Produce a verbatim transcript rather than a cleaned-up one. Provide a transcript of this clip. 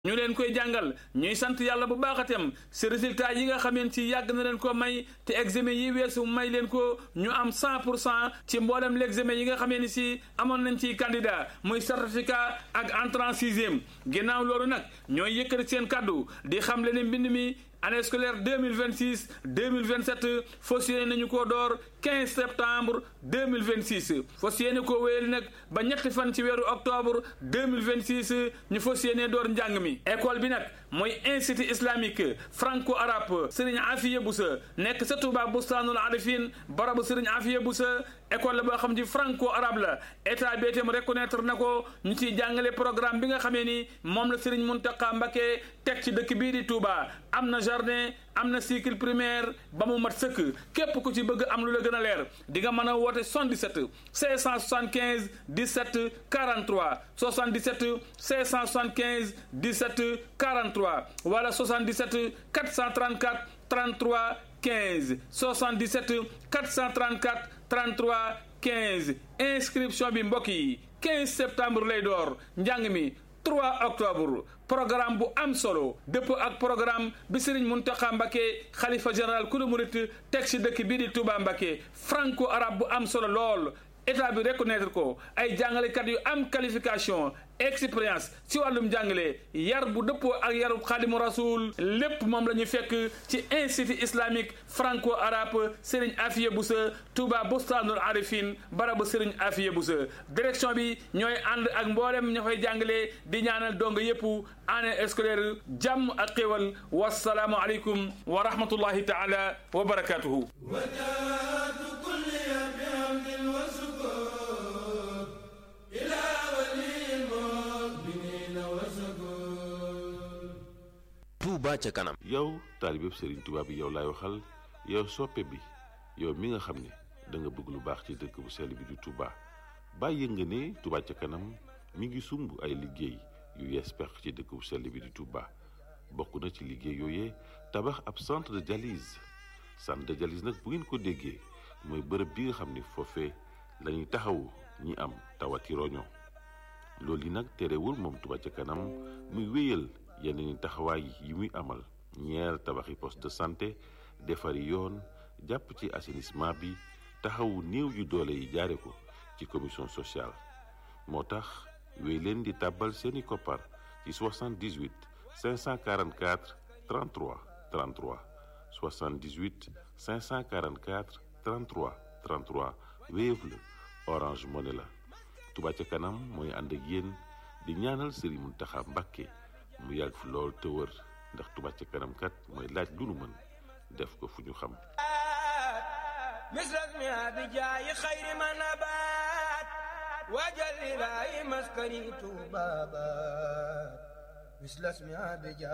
ñu leen koy jàngal ñuy sant yàlla bu baaxatem si résultat yi nga xameen ci yàgg na leen ko may te examen yi weesu may leen ko ñu am cent pour cent ci mboolem l'examen yi nga xamee ni si amoon nañ ci candidat muy certificat ak entrée en sixième ginnaaw loolu nag ñooy yëkkati seen kaddu di xam le ne mbind mi année scolaire deux mille vingt-six deux mille vingt-sept fas yéene nañu koo door quinze septembre deux mille vingt-six fas yéene koo wéyal nag ba ñetti fan ci weeru octobre deux mille vingt-six ñu fas yéene door njàng mi école bi nag mooy institut islamique franco arabe Serigne Afiye Boussa nekk sa Touba Bustaanul Arifin barabu Serigne Afiye Boussa école la boo xam ci franco arabe la état bi itam reconnaître na ko ñu ciy jàngale programme bi nga xamee ni moom la Serigne Mountakha Mbacké teg ci dëkk bii di Touba am na jardin am na cycle primaire ba mu mat sëkk képp ku ci bëgg am lu la gën a leer di nga mën a woote soixante-dix-sept cinq cent soixante-quinze dix-sept quarante-trois soixante-dix-sept cinq cent soixante-quinze dix-sept quarante-trois wala soixante-dix-sept quatre cent trente-quatre trente-trois quinze soixante-dix-sept quatre cent trente-quatre trente-trois quinze inscription bi mbokk yi quinze septembre lay door njàng mi trois octobre programme bu am solo dëpp ak programme bi Serigne Mountakha Mbacké xalifa général kulu murit teg ci dëkk bii di Touba Mbacké franco arabe bu am solo lool état bi reconnaître ko ay jàngalekat yu am qualification expérience ci wàllum jàngale yar bu dëppoo ak yaru Xaadimu Rasuul lépp moom la ñu fekk ci institut islamique franco arabe Serigne Afiye Boussa Touba Bustaanul Arifin barabu Serigne Afiye Boussa direction bi ñooy ànd ak mboolem ña fay jàngale di ñaanal dong yëpp année scolaire jàmm ak xéwal wasalaamu aleykum wa rahmatullahi taala wa barakatuhu. Touba ca kanam. yow taalibeb Serigne Touba bi yow laay waxal yow soppe bi yow mi nga xam ne da nga bëgg lu baax ci dëkk bu sell bi di Touba bàyyi nga ne Touba ca kanam mi ngi sumb ay liggéey yu yees pex ci dëkk bu sell bi di Touba bokk na ci liggéey yooyee tabax ab centre de dialyse centre de dialyse nag bu ngeen ko déggee mooy bërëb bi nga xam ne foofee la ñuy taxawu ñi am tawati roño loolu yi nag terewul moom Touba ca kanam muy wéyal yeneen ni taxawaay yi muy amal ñeer tabaxi poste de santé defari yoon jàpp ci assainissement bi taxawu néew yu doole yi jaare ko ci commission sociale moo tax wéy leen di tàbbal seeni koppar ci soixante-dix-huit cinq cent quarante-quatre trente-trois trente-trois soixante-dix-huit cinq cent quarante-quatre trente-trois trente-trois Wave la Orange Money la Touba ca kanam mooy ànd ak yéen di ñaanal Serigne Mountakha Mbacké mu yàgg fi lool te wër ndax Touba ca kanam kat mooy laaj lu nu mën def ko fu ñu xam misras mi abi jaayi xayri ma nabaat wajal ilaahi maskani tuuba baat misras mi abi